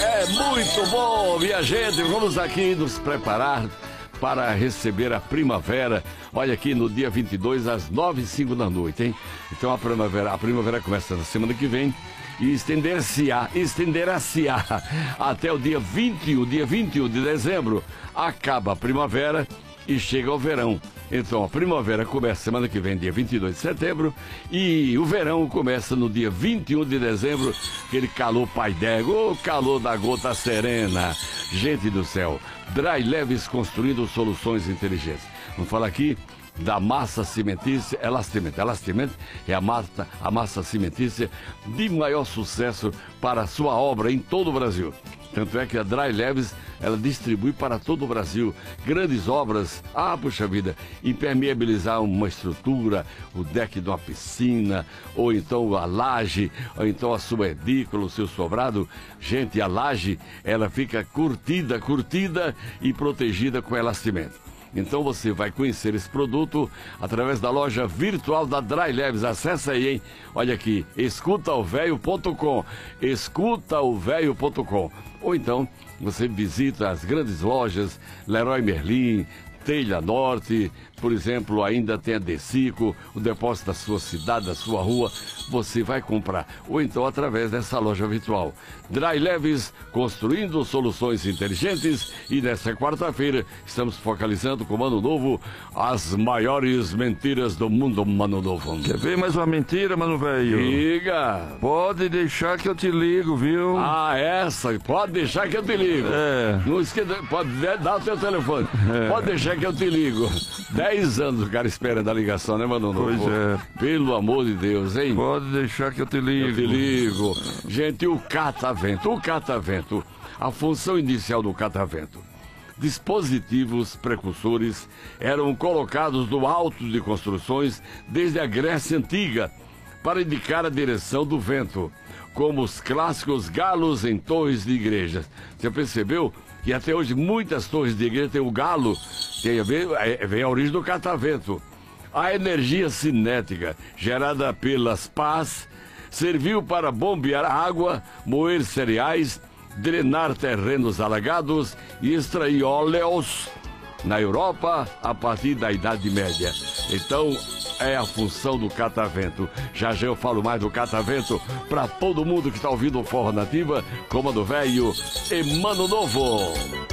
É muito bom, minha gente. Vamos aqui nos preparar para receber a primavera. Olha aqui no dia 22 às 9h05 da noite, hein? Então a primavera começa na semana que vem e estenderá-se-á até o dia 21 de dezembro. Acaba a primavera e chega o verão. Então a primavera começa semana que vem, dia 22 de setembro, e o verão começa no dia 21 de dezembro, aquele calor pai d'égua, o calor da gota serena. Gente do céu, Dry Leves construindo soluções inteligentes. Vamos falar aqui da massa cimentícia, Elastimento. Elastimento é a massa cimentícia de maior sucesso para a sua obra em todo o Brasil. Tanto é que a Dry Leves, ela distribui para todo o Brasil grandes obras. Puxa vida, impermeabilizar uma estrutura, o deck de uma piscina, ou então a laje, ou então a sua edícula, o seu sobrado. Gente, a laje, ela fica curtida e protegida com Elastimento. Então você vai conhecer esse produto através da loja virtual da Dry Leves. Acesse aí, hein? Olha aqui, escutaovelho.com, escutaovelho.com. Ou então você visita as grandes lojas Leroy Merlin, Telha Norte, por exemplo, ainda tem a Decico, o depósito da sua cidade, da sua rua, você vai comprar. Ou então através dessa loja virtual. Dry Leves, construindo soluções inteligentes. E nessa quarta-feira estamos focalizando com o Mano Novo as maiores mentiras do mundo, Mano Novo. Quer ver mais uma mentira, mano velho? Diga! Pode deixar que eu te ligo, viu? Essa, pode deixar que eu te ligo. Não esqueça, pode dar o teu telefone. Pode deixar que eu te ligo. 10 anos o cara espera da ligação, né, Mano Novo? Pois é. Pelo amor de Deus, hein? Pode deixar que eu te ligo. Eu te ligo. Gente, o catavento, a função inicial do catavento. Dispositivos precursores eram colocados no alto de construções desde a Grécia Antiga para indicar a direção do vento, como os clássicos galos em torres de igrejas. Você percebeu que até hoje muitas torres de igreja têm o galo, vem a origem do catavento. A energia cinética gerada pelas pás serviu para bombear água, moer cereais, drenar terrenos alagados e extrair óleos na Europa a partir da Idade Média. Então, é a função do catavento. Já eu falo mais do catavento para todo mundo que está ouvindo o Forró Nativa, Comando Velho e Mano Novo.